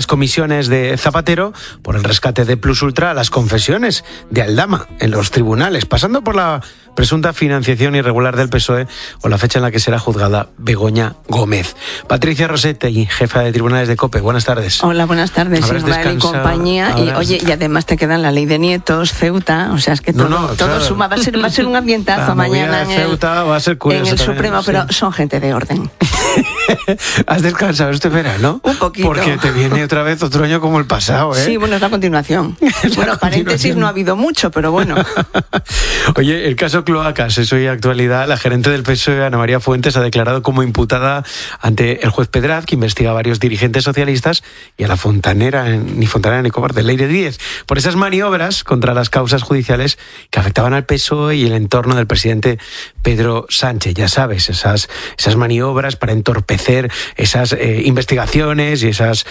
comisiones de Zapatero por el rescate de Plus Ultra a las confesiones de Aldama en los tribunales, pasando por la presunta financiación irregular del PSOE o la fecha en la que será juzgada Begoña Gómez. Patricia Rossetti, jefa de tribunales de COPE, buenas tardes. Hola, buenas tardes, Israel y compañía. Y oye, y además te quedan la ley de nietos, Ceuta, o sea, es que todo claro. Suma. Va a ser un ambientazo mañana en Ceuta va a ser curioso en el también, Supremo, sí. Pero son gente de orden. ¿Has descansado este verano? Un poquito. Porque te viene otra vez otro año como el pasado, ¿eh? Sí, bueno, es la continuación. Paréntesis no ha habido mucho, pero bueno. Oye, el caso Cloacas es hoy actualidad. La gerente del PSOE, Ana María Fuentes, ha declarado como imputada ante el juez Pedraz, que investiga a varios dirigentes socialistas, y a la fontanera, ni cobarde, Leire Díez, por esas maniobras contra las causas judiciales que afectaban al PSOE y el entorno del presidente Pedro Sánchez. Ya sabes, esas maniobras para entorpecer esas investigaciones y esas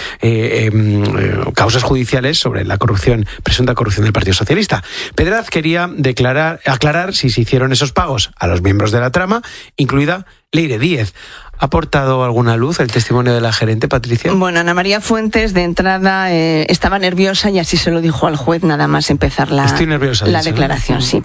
causas judiciales sobre la presunta corrupción del Partido Socialista. Pedraz quería aclarar si se hicieron esos pagos a los miembros de la trama, incluida Leire Díez. ¿Ha aportado alguna luz el testimonio de la gerente, Patricia? Bueno, Ana María Fuentes, de entrada, estaba nerviosa y así se lo dijo al juez nada más empezar la declaración, sí.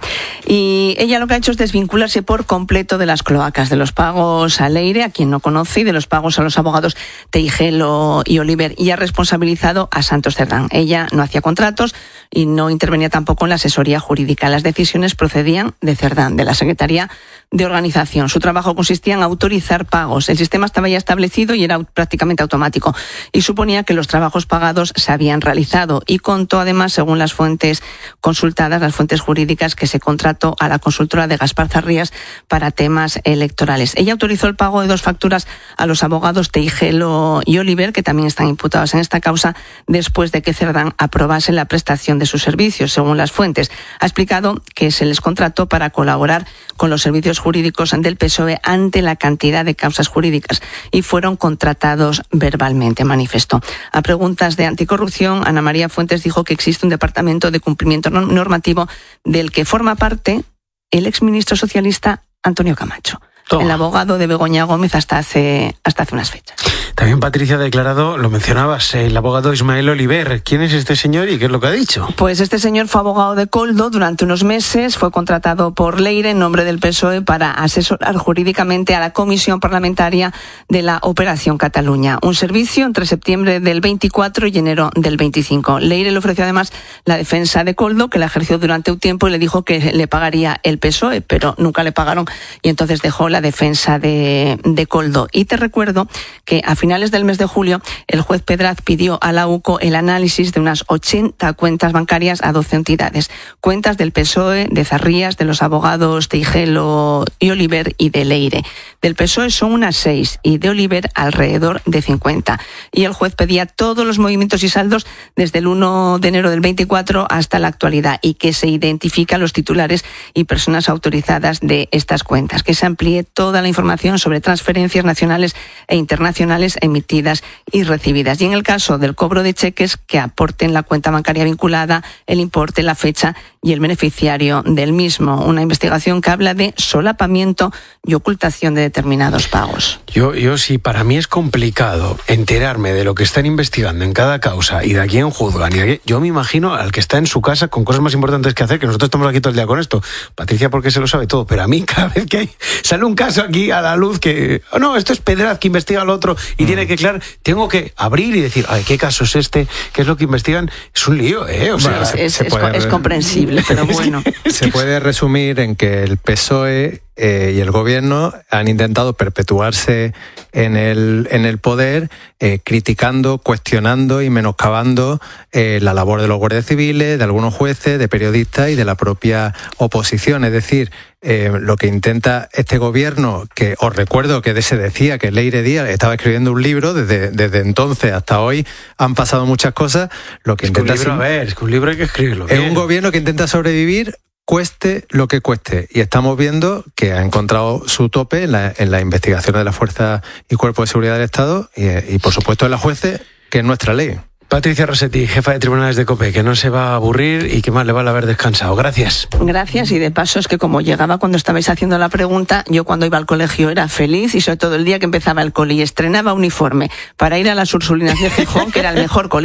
Y ella lo que ha hecho es desvincularse por completo de las cloacas, de los pagos a Leire, a quien no conoce, y de los pagos a los abogados Teijelo y Oliver, y ha responsabilizado a Santos Cerdán. Ella no hacía contratos y no intervenía tampoco en la asesoría jurídica. Las decisiones procedían de Cerdán, de la Secretaría de Organización. Su trabajo consistía en autorizar pagos. El sistema estaba ya establecido y era prácticamente automático y suponía que los trabajos pagados se habían realizado, y contó además, según las fuentes consultadas, las fuentes jurídicas, que se contrató a la consultora de Gaspar Zarrías para temas electorales. Ella autorizó el pago de 2 facturas a los abogados Teijelo y Oliver, que también están imputados en esta causa, después de que Cerdán aprobase la prestación de sus servicios. Según las fuentes, ha explicado que se les contrató para colaborar con los servicios jurídicos del PSOE ante la cantidad de causas jurídicas y fueron contratados verbalmente, manifestó. A preguntas de anticorrupción, Ana María Fuentes dijo que existe un departamento de cumplimiento normativo del que forma parte el exministro socialista Antonio Camacho, el abogado de Begoña Gómez hasta hace unas fechas. También Patricia ha declarado, lo mencionabas, el abogado Ismael Oliver. ¿Quién es este señor y qué es lo que ha dicho? Pues este señor fue abogado de Koldo durante unos meses, fue contratado por Leire en nombre del PSOE para asesorar jurídicamente a la Comisión Parlamentaria de la Operación Cataluña. Un servicio entre septiembre del 24 y enero del 25. Leire le ofreció además la defensa de Koldo, que la ejerció durante un tiempo, y le dijo que le pagaría el PSOE, pero nunca le pagaron, y entonces dejó la defensa de Koldo. Y te recuerdo que a finales del mes de julio, el juez Pedraz pidió a la UCO el análisis de unas 80 cuentas bancarias a 12 entidades. Cuentas del PSOE, de Zarrías, de los abogados Teijelo y Oliver y de Leire. Del PSOE son unas 6 y de Oliver alrededor de 50. Y el juez pedía todos los movimientos y saldos desde el 1 de enero del 24 hasta la actualidad, y que se identifican los titulares y personas autorizadas de estas cuentas, que se amplíe toda la información sobre transferencias nacionales e internacionales emitidas y recibidas. Y en el caso del cobro de cheques, que aporten la cuenta bancaria vinculada, el importe, la fecha y el beneficiario del mismo. Una investigación que habla de solapamiento y ocultación de determinados pagos. Yo sí, para mí es complicado enterarme de lo que están investigando en cada causa y de a quién juzgan. Yo me imagino al que está en su casa con cosas más importantes que hacer, que nosotros estamos aquí todo el día con esto. Patricia, porque se lo sabe todo, pero a mí cada vez que sale un caso aquí a la luz que, no, esto es Pedraz que investiga al otro y tiene que aclarar, tengo que abrir y decir, ay, ¿qué caso es este? ¿Qué es lo que investigan? Es un lío, ¿eh? O sea, es comprensible, pero bueno. Se puede resumir en que el PSOE y el gobierno han intentado perpetuarse en el poder, criticando, cuestionando y menoscabando la labor de los guardias civiles, de algunos jueces, de periodistas y de la propia oposición. Es decir, lo que intenta este gobierno, que os recuerdo que se decía que Leire Díez estaba escribiendo un libro, desde entonces hasta hoy han pasado muchas cosas. Lo que intenta es que un libro hay que escribirlo bien. Es un gobierno que intenta sobrevivir cueste lo que cueste, y estamos viendo que ha encontrado su tope en la investigación de las fuerzas y cuerpos de seguridad del Estado y por supuesto en la jueces, que es nuestra ley. Patricia Rossetti, jefa de tribunales de COPE, que no se va a aburrir y que más le vale haber descansado. Gracias. Gracias, y de paso es que como llegaba cuando estabais haciendo la pregunta, yo cuando iba al colegio era feliz, y sobre todo el día que empezaba el cole y estrenaba uniforme para ir a las Ursulinas de Gijón, que era el mejor colegio.